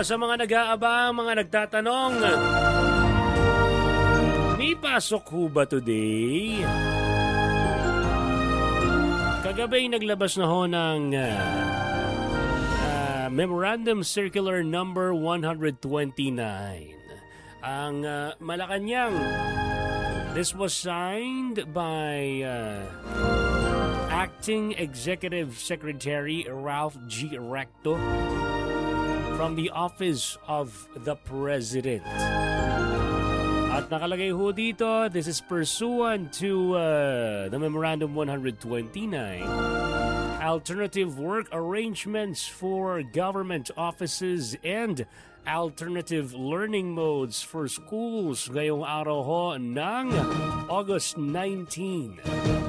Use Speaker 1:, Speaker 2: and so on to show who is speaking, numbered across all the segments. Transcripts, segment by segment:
Speaker 1: sa mga nag-aabang, mga nagtatanong, may pasok ho ba today? Kagabi naglabas na ho ng Memorandum Circular number 129. Ang Malacanang. This was signed by Acting Executive Secretary Ralph G. Recto from the Office of the President. At nakalagay ho dito, this is pursuant to the Memorandum 129, alternative work arrangements for government offices and alternative learning modes for schools ngayong araw ho ng August 19.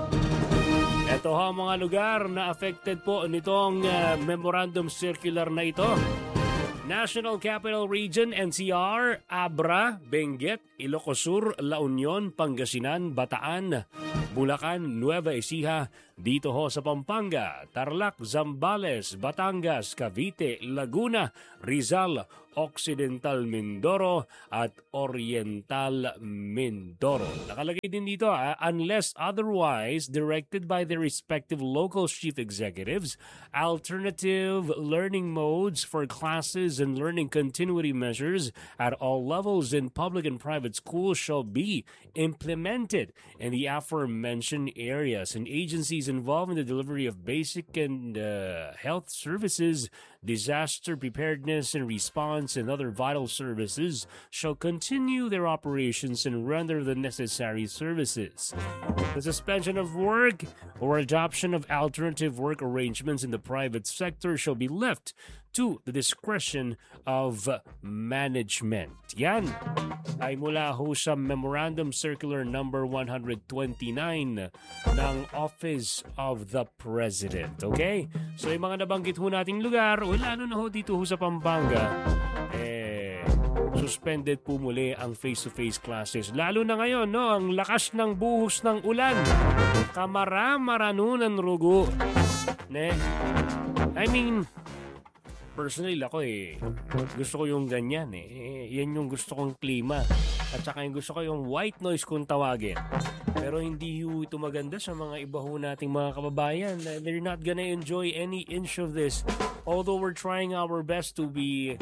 Speaker 1: Ito ho ang mga lugar na affected po nitong Memorandum Circular na ito. National Capital Region, NCR, Abra, Benguet, Ilocos Sur, La Union, Pangasinan, Bataan, Bulacan, Nueva Ecija, dito ho sa Pampanga, Tarlac, Zambales, Batangas, Cavite, Laguna, Rizal, Occidental Mindoro at Oriental Mindoro. Nakalagay din dito unless otherwise directed by the respective local chief executives, alternative learning modes for classes and learning continuity measures at all levels in public and private schools shall be implemented in the aforementioned areas, and agencies involved in the delivery of basic and health services, disaster preparedness and response, and other vital services shall continue their operations and render the necessary services. The suspension of work or adoption of alternative work arrangements in the private sector shall be left to the discretion of management. Yan ay mula ho sa Memorandum Circular number 129 ng Office of the President. Okay? So yung mga nabanggit ho nating lugar, lalo na ho dito ho sa Pampanga, suspended po muli ang face-to-face classes. Lalo na ngayon, no, ang lakas ng buhos ng ulan. Kamara-maranunan rugo. Ne? I mean, personally ako gusto ko yung ganyan yan yung gusto kong klima. At saka yung gusto ko yung white noise kung tawagin. Pero hindi ho ito maganda sa mga iba ho nating mga kababayan. They're not gonna enjoy any inch of this. Although we're trying our best to be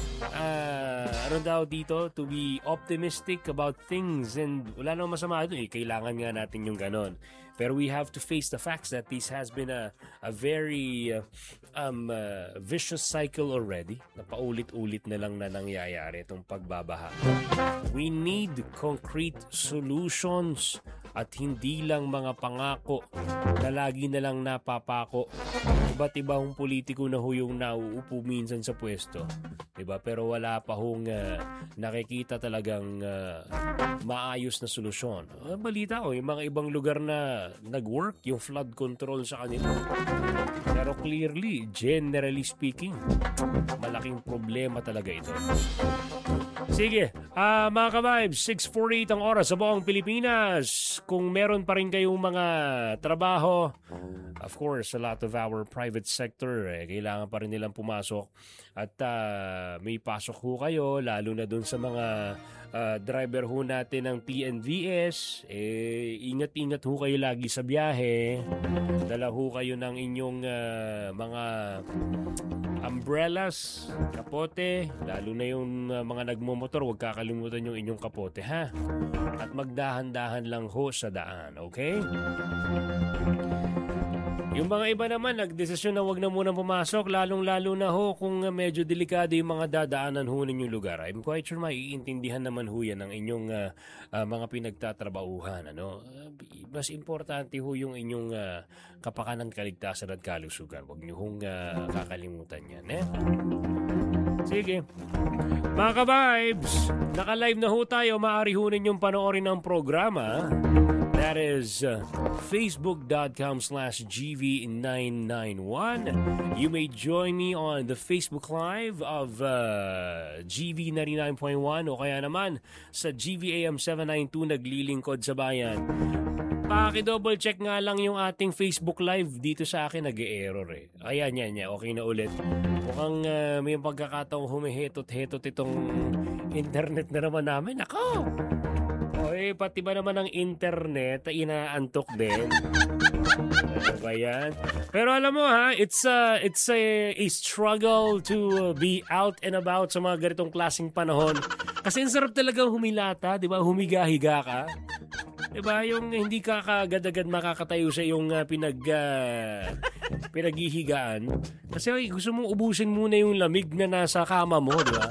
Speaker 1: to be optimistic about things, and wala namang masama doon kailangan nga natin yung ganon. Pero we have to face the facts that this has been a very vicious cycle already. Napaulit-ulit na lang na nangyayari itong pagbabaha. We need concrete solutions at hindi lang mga pangako na lagi na lang napapako. Iba't ibang politiko na ho yung nauupo minsan sa pwesto. Diba? Pero wala pa hong nakikita talagang maayos na solusyon. Balita ko, yung mga ibang lugar na nag-work, yung flood control sa kanila. Pero clearly, generally speaking, malaking problema talaga ito. Sige, mga ka-vibes, 6:48 ang oras sa buong Pilipinas. Kung meron pa rin kayong mga trabaho, of course, a lot of our private sector, kailangan pa rin nilang pumasok. At may pasok ho kayo, lalo na dun sa mga driver ho natin ng PNVS. Ingat-ingat ho kayo lagi sa biyahe. Dala ho kayo ng inyong mga umbrellas, kapote, lalo na yung mga nagmumotor, huwag kakalimutan yung inyong kapote, ha? At magdahan-dahan lang ho sa daan, okay? Yung mga iba naman, nagdesisyon na wag na munang pumasok, lalong-lalo na ho kung medyo delikado yung mga dadaanan ho ninyong lugar. I'm quite sure maiintindihan naman ho yan ng inyong mga pinagtatrabahuhan. Ano? Mas importante ho yung inyong kapakanan, kaligtasan at kalusugan. Huwag nyo hong kakalimutan yan. Sige. Mga ka-vibes, naka-live na ho tayo. Maaari ho ninyong panoorin ang programa. That is facebook.com/GV991. You may join me on the Facebook Live of GV99.1 o kaya naman sa GVAM 792 naglilingkod sa bayan. Paki-double check nga lang yung ating Facebook Live. Dito sa akin nag-e-error eh. Ayan, yan. Okay na ulit. Mukhang may pagkakataong humihetot-hetot itong internet na naman namin. Ako! Pati ba naman ang internet inaantok din? Ano ba yan? Pero alam mo ha, it's a struggle to be out and about sa mga ganitong klaseng panahon. Kasi ang sarap talagang humilata, di ba? Humiga-higa ka. Di ba? Yung hindi ka kagad-agad makakatayo sa iyong pinaghihigaan. Kasi gusto mong ubusin muna yung lamig na nasa kama mo, di ba?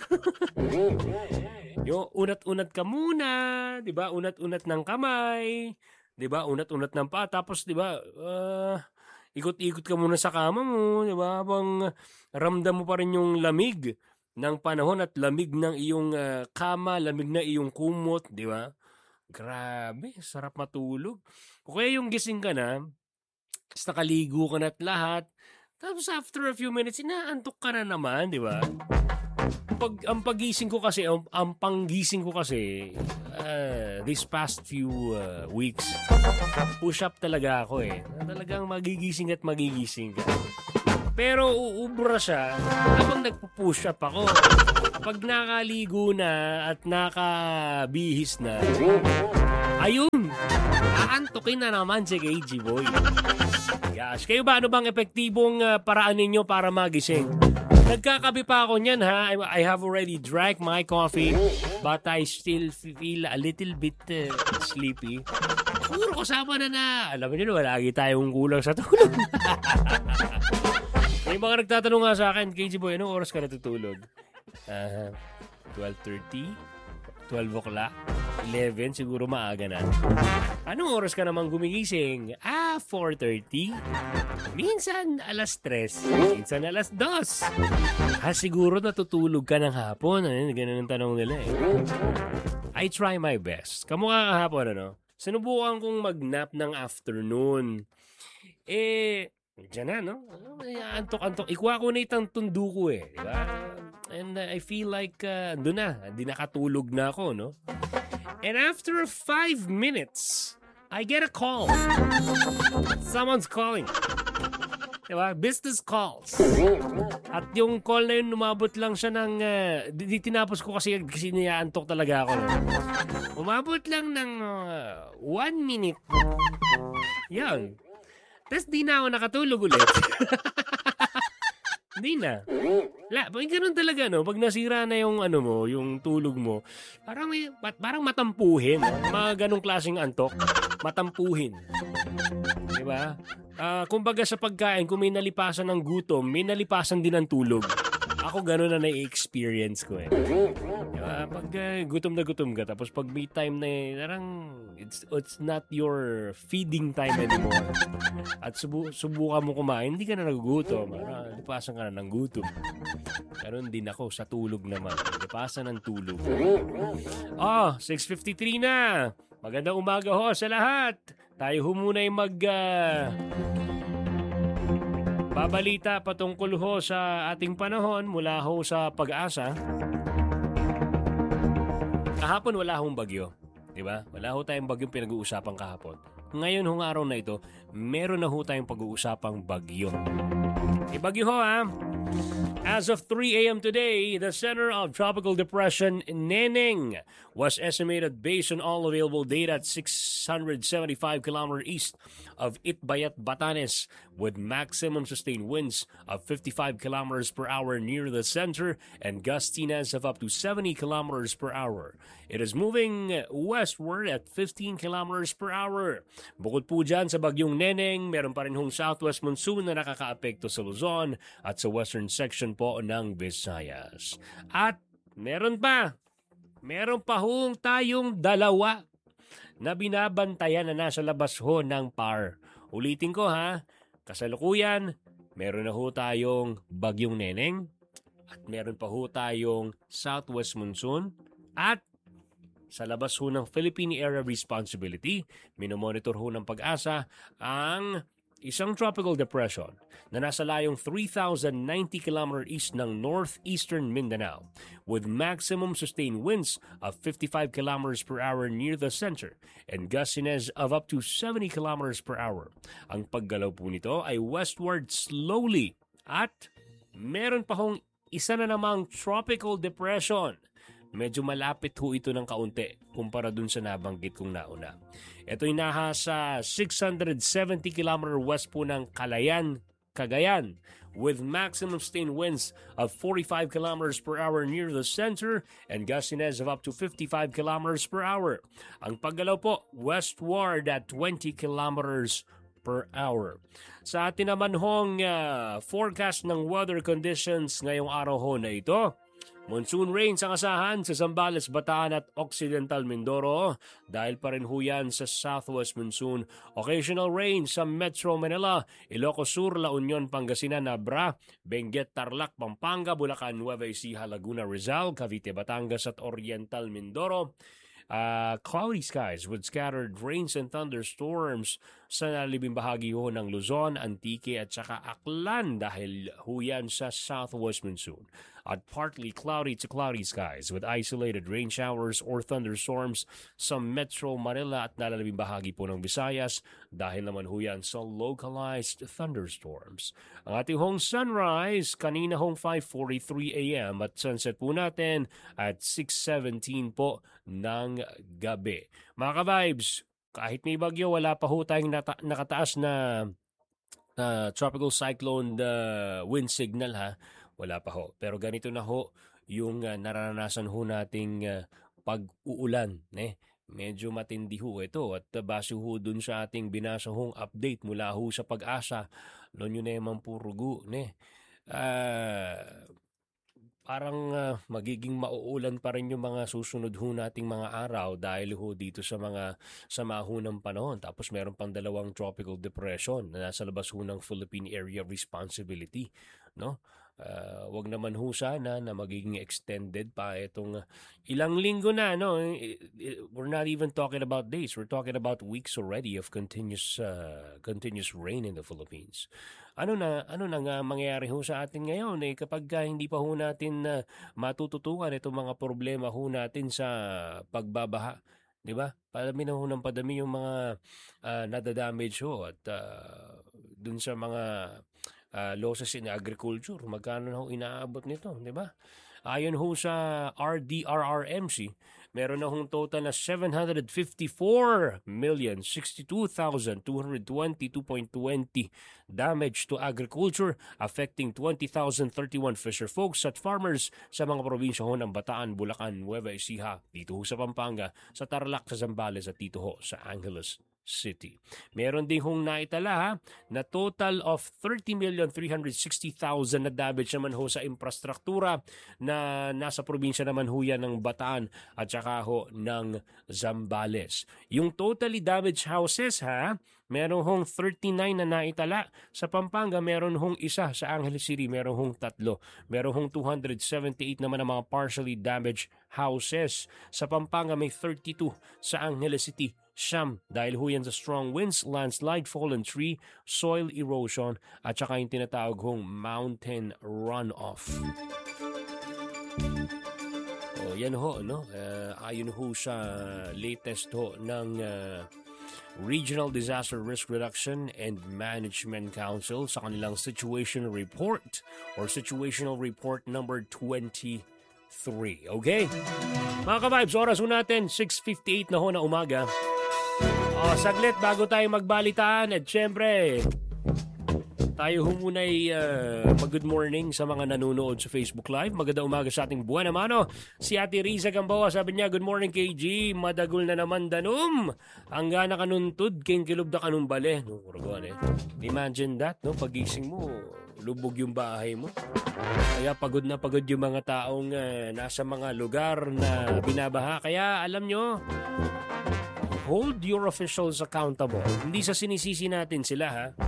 Speaker 1: Yung unat-unat ka muna, 'di ba? Unat-unat ng kamay, 'di ba? Unat-unat ng paa, tapos 'di ba? Ikot-ikot ka muna sa kama mo, 'di ba? Habang ramdam mo pa rin yung lamig ng panahon at lamig ng iyong kama, lamig na iyong kumot, 'di ba? Grabe, sarap matulog. O kaya yung gising ka na, tapos nakaligo ka na at lahat, tapos after a few minutes, inaantok ka na naman, 'di ba? Ang panggising ko kasi this past few weeks, push up talaga ako eh. Talagang magigising at magigising ka. Pero uubra siya habang nagpo-push up ako. Kapag nakaligo na at nakabihis na, ayun, aantukin na naman si KG Boy. Gosh, kayo ba, ano bang epektibong paraan ninyo para magising? Nagkakape pa ako niyan ha. I have already drank my coffee but I still feel a little bit sleepy. Puro kasama na. Alam niyo na, lagi tayong kulang sa tulog. May mga nagtatanong nga sa akin, KG Boy, anong oras ka natutulog? 12:30? 12 o'clock? 11, siguro maaga na. Anong oras ka naman gumigising? 4:30. Minsan, 3:00. Minsan, 2:00. Siguro natutulog ka ng hapon. Ganun ang tanong nila eh. I try my best. Kamukha kahapon, ano? Sinubukan kong mag-nap ng afternoon. Diyan na, no? Antok-antok. Ikuha ko na itang tundo ko eh. Diba? And I feel like doon na. Hindi nakatulog na ako, no? And after 5 minutes, I get a call. Someone's calling. Diba? Business calls. At yung call na yun, umabot lang siya ng... di tinapos ko kasi niyaantok talaga ako. No? Umabot lang ng 1 minute. Yan. Tapos di na ako nakatulog ulit. Hindi na. Ganun talaga, no? Pag nasira na yung ano mo, yung tulog mo, parang matampuhin. Mga ganong klaseng antok, matampuhin. Diba? Kumbaga sa pagkain, kung may nalipasan ng gutom, may nalipasan din ng tulog. Ako ganun na na-experience ko eh. Diba? Pag gutom na gutom ka, tapos pag may time na parang it's not your feeding time anymore. At subukan mo kumain, hindi ka na nagugutom. Lipasan ka na ng gutom. Ganun din ako sa tulog naman. Lipasan ng tulog. 6:53 na. Magandang umaga ho sa lahat. Tayo ho muna yung babalita patungkol ho sa ating panahon mula ho sa Pag-asa. Kahapon wala hong bagyo, di ba? Wala ho tayong bagyong pinag-uusapan kahapon. Ngayon hong araw na ito, meron na ho tayong pag-uusapang bagyo. Bagyo ho ha. As of 3 a.m. today, the center of Tropical Depression Neneng was estimated based on all available data at 675 km east of Itbayat, Batanes, with maximum sustained winds of 55 km per hour near the center and gustiness of up to 70 km per hour. It is moving westward at 15 km per hour. Bukod po dyan sa bagyong Neneng, meron pa rin hong southwest monsoon na nakakaapekto sa Luzon at sa western section po ng Visayas. At meron pa hong tayong dalawa na binabantayan na nasa labas ho ng PAR. Ulitin ko ha, kasalukuyan, meron na ho tayong bagyong Neneng at meron pa ho tayong southwest monsoon at sa labas ho ng Philippine Area Responsibility, minomonitor ho ng Pag-asa ang isang tropical depression na nasa layong 3,090 km east ng northeastern Mindanao with maximum sustained winds of 55 km per hour near the center and gustiness of up to 70 km per hour. Ang paggalaw po nito ay westward slowly at meron pa hong isa na namang tropical depression. Medyo malapit ho ito ng kaunti kumpara dun sa nabanggit kong nauna. Ito'y nasa 670 km west po ng Cagayan with maximum sustained winds of 45 km per hour near the center and gustiness of up to 55 km per hour. Ang paggalaw po westward at 20 km per hour. Sa atin naman hong forecast ng weather conditions ngayong araw ho na ito, monsoon rains ang asahan sa Zambales, Bataan at Occidental Mindoro dahil pa rin ho yan sa southwest monsoon. Occasional rain sa Metro Manila, Ilocos Sur, La Union, Pangasinan, Abra, Benguet, Tarlac, Pampanga, Bulacan, Nueva Ecija, Laguna, Rizal, Cavite, Batangas at Oriental Mindoro. Cloudy skies with scattered rains and thunderstorms sa libing bahagi ho ng Luzon, Antique at saka Aklan dahil huyan sa southwest monsoon. At partly cloudy to cloudy skies with isolated rain showers or thunderstorms sa Metro Manila at nalalabing bahagi po ng Visayas dahil naman huyan sa localized thunderstorms. Ang ating hong sunrise kanina hong 5:43 a.m. at sunset po natin at 6:17 po ng gabi. Mga ka-vibes, kahit may bagyo, wala pa ho tayong nakataas na tropical cyclone wind signal ha. Wala pa ho. Pero ganito na ho yung naranasan ho nating pag-uulan. Medyo matindi ho ito at base ho dun sa ating binasa hong update mula ho sa Pag-asa. Noon yun naman po rugo. Parang magiging mauulan pa rin yung mga susunod ho nating mga araw dahil ho dito sa mga samahunang panahon. Tapos meron pang dalawang tropical depression na nasa labas ho ng Philippine Area of Responsibility. No? Wag naman ho sana na magiging extended pa itong ilang linggo na. No? We're not even talking about days. We're talking about weeks already of continuous rain in the Philippines. Ano na nga mangyayari ho sa atin ngayon kapag hindi pa ho natin matututukan itong mga problema ho natin sa pagbabaha, di ba? Padami na ho ng padami yung mga nadadamage ho at dun sa mga losses in agriculture, magkano na ho inaabot nito, di ba? Ayon ho sa RDRRMC, meron na hong total na 754,062,222.20 damage to agriculture affecting 20,031 fisher folks at farmers sa mga probinsya ho ng Bataan, Bulacan, Nueva Ecija, dito ho sa Pampanga, sa Tarlac, sa Zambales at dito ho sa Angeles City. Meron din hong naitala na total of 30,360,000 na damage naman ho sa infrastruktura na nasa probinsya naman ho yan ng Bataan at saka ho ng Zambales. Yung totally damaged houses meron hong 39 na naitala. Sa Pampanga, meron hong isa. Sa Angeles City, meron hong 3. Meron hong 278 naman ang mga partially damaged houses. Sa Pampanga, may 32. Sa Angeles City, siyam dahil ho yan sa strong winds, landslide, fallen tree, soil erosion at saka yung tinatawag hong mountain runoff. Yan ho, no? Ayon ho sa latest ho ng Regional Disaster Risk Reduction and Management Council sa kanilang Situational Report or Situational Report number 23. Okay? Mga ka-vibes, oras ho natin, 6:58 na ho na umaga. Saglit bago tayo magbalitaan at syempre tayo ho muna'y mag-good morning sa mga nanonood sa Facebook Live. Magandang umaga sa ating buwan naman. Si Ate Riza Gamboa, sabi niya, good morning KG, madagol na naman danum. Ang gana kanuntod, king kilub da kanumbale. No, imagine that, no? Pagising mo, lubog yung bahay mo. Kaya pagod na pagod yung mga taong nasa mga lugar na binabaha. Kaya alam nyo, hold your officials accountable. Hindi sa sinisisi natin sila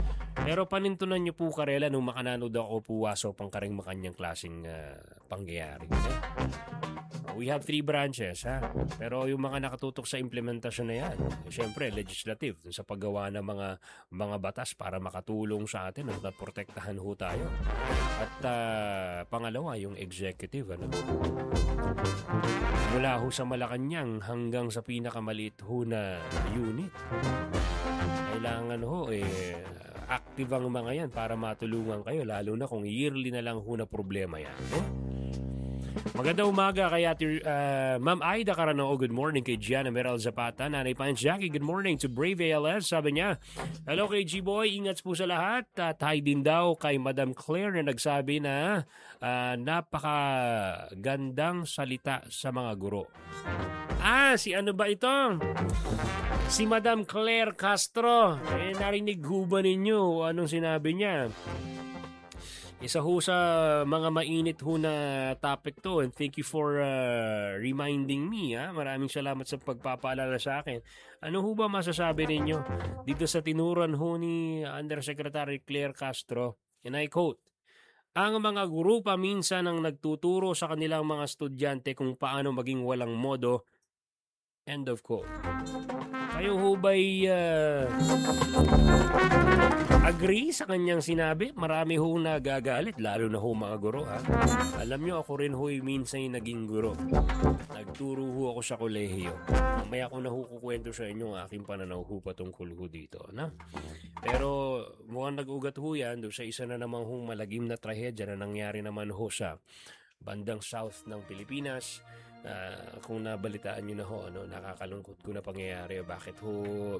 Speaker 1: Pero panintunan niyo po karela nung makananood ako po waso pang karing makanyang klaseng pangyayari. We have 3 branches, ha? Pero yung mga nakatutok sa implementasyon na yan, syempre, legislative, sa paggawa ng mga batas para makatulong sa atin at protektahan ho tayo. At pangalawa, yung executive, ano? Mula ho sa Malacanang hanggang sa pinakamaliit ho na unit. Kailangan ho, active ang mga yan para matulungan kayo, lalo na kung yearly na lang ho na problema yan. Magandang umaga kay Ma'am Aida Carano. Good morning kay Gianna Meral Zapata. Nanay Pines Jackie, good morning to Brave ALS. Sabi niya, hello kay G-Boy, ingat po sa lahat. At hi din daw kay Madam Claire na nagsabi na napakagandang salita sa mga guro. Si ano ba ito? Si Madam Claire Castro. Narinig ho ba ninyo anong sinabi niya? Isa ho sa mga mainit ho na topic to, and thank you for reminding me. Maraming salamat sa pagpapaalala sa akin. Ano ho ba masasabi ninyo dito sa tinuran ho ni Undersecretary Claire Castro? And I quote, ang mga guro pa minsan ang nagtuturo sa kanilang mga estudyante kung paano maging walang modo. End of quote. Kayo ho ba'y agree sa kanyang sinabi? Marami ho nagagalit, lalo na ho mga guro, ha? Alam nyo, ako rin ho'y minsan naging guro. Nagturo ho ako sa kolehiyo. Mamaya ko na ho kukwento sa inyo ang aking pananaw ho patungkol ho dito, na? Pero mukhang nag-ugat ho yan doon sa isa na namang ho malagim na trahedya na nangyari naman ho sa bandang south ng Pilipinas. Kung nabalitaan nyo na ho, nakakalungkot ko na pangyayari. Bakit ho